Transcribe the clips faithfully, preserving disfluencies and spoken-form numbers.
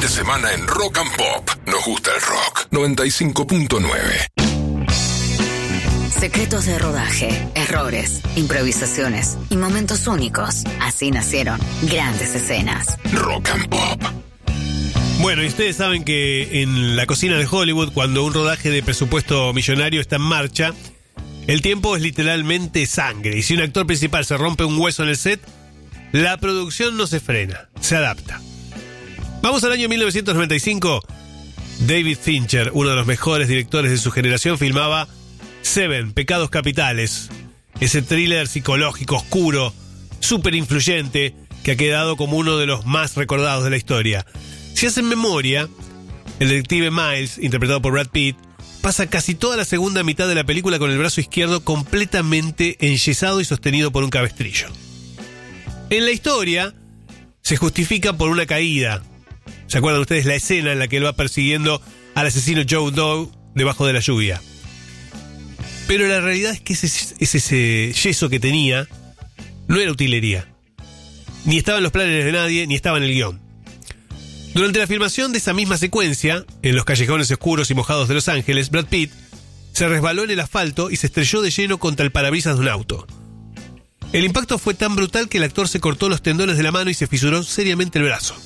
de semana en Rock and Pop. Nos gusta el rock. noventa y cinco punto nueve. Secretos de rodaje, errores, improvisaciones y momentos únicos. Así nacieron grandes escenas. Rock and Pop. Bueno, y ustedes saben que en la cocina de Hollywood, cuando un rodaje de presupuesto millonario está en marcha, el tiempo es literalmente sangre. Y si un actor principal se rompe un hueso en el set, la producción no se frena, se adapta. Vamos al año mil novecientos noventa y cinco. David Fincher, uno de los mejores directores de su generación, filmaba Seven, Pecados Capitales. Ese thriller psicológico, oscuro, súper influyente, que ha quedado como uno de los más recordados de la historia. Si hacen memoria, el detective Miles, interpretado por Brad Pitt, pasa casi toda la segunda mitad de la película con el brazo izquierdo completamente enyesado y sostenido por un cabestrillo. En la historia, se justifica por una caída. ¿Se acuerdan ustedes la escena en la que él va persiguiendo al asesino Joe Doe debajo de la lluvia? Pero la realidad es que ese, ese, ese yeso que tenía no era utilería. Ni estaba en los planes de nadie, ni estaba en el guión. Durante la filmación de esa misma secuencia, en los callejones oscuros y mojados de Los Ángeles, Brad Pitt se resbaló en el asfalto y se estrelló de lleno contra el parabrisas de un auto. El impacto fue tan brutal que el actor se cortó los tendones de la mano y se fisuró seriamente el brazo.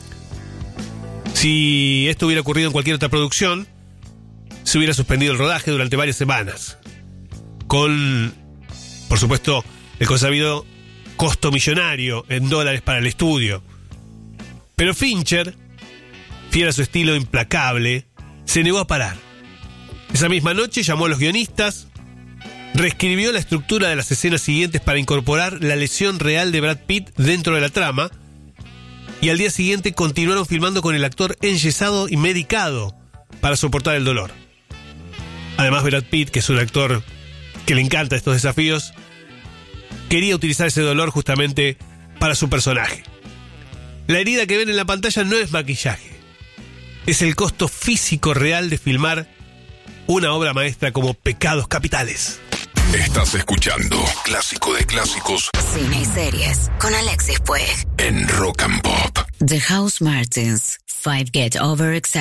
Si esto hubiera ocurrido en cualquier otra producción, se hubiera suspendido el rodaje durante varias semanas, con, por supuesto, el consabido costo millonario en dólares para el estudio. Pero Fincher, fiel a su estilo implacable, se negó a parar. Esa misma noche llamó a los guionistas, reescribió la estructura de las escenas siguientes para incorporar la lesión real de Brad Pitt dentro de la trama, y al día siguiente continuaron filmando con el actor enyesado y medicado para soportar el dolor. Además, Brad Pitt, que es un actor que le encanta estos desafíos, quería utilizar ese dolor justamente para su personaje. La herida que ven en la pantalla no es maquillaje, es el costo físico real de filmar una obra maestra como Pecados Capitales. Estás escuchando Clásico de Clásicos, Cine y series con Alexis Puig en Rock and Pop. The House Martins, Five Get Over Excited.